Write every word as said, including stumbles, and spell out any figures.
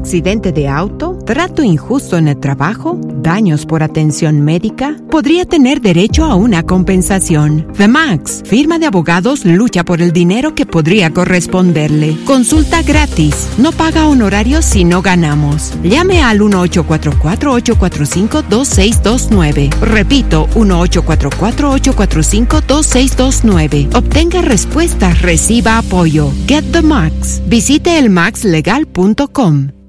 accidente de auto, trato injusto en el trabajo, daños por atención médica, podría tener derecho a una compensación. The Max, firma de abogados, lucha por el dinero que podría corresponderle. Consulta gratis. No paga honorarios si no ganamos. Llame al uno ocho cuatro cuatro, ocho cuatro cinco, dos seis dos nueve. Repito, uno ocho cuatro cuatro, ocho cuatro cinco, dos seis dos nueve. Obtenga respuesta, reciba apoyo. Get the Max. Visite el max legal punto com.